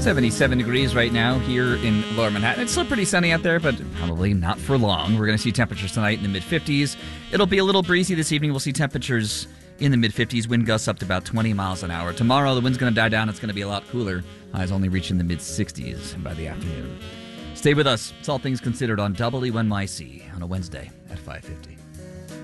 77 degrees right now here in Lower Manhattan. It's still pretty sunny out there, but probably not for long. We're going to see temperatures tonight in the mid-50s. It'll be a little breezy this evening. We'll see temperatures in the mid-50s, wind gusts up to about 20 miles an hour. Tomorrow, the wind's going to die down. It's going to be a lot cooler. Highs only reaching the mid-60s by the afternoon. Stay with us. It's All Things Considered on WNYC on a Wednesday at 5:50.